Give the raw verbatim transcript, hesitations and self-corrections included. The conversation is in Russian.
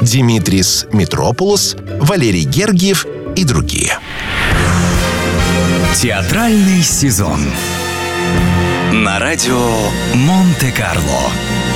Димитрис Митропулос, Валерий Гергиев и другие. Театральный сезон на радио Монте-Карло.